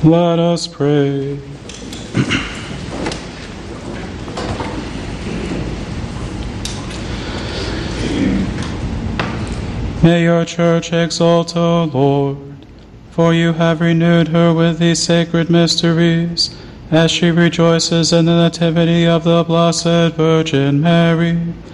Let us pray. May your church exalt, O Lord, for you have renewed her with these sacred mysteries, as she rejoices in the nativity of the Blessed Virgin Mary.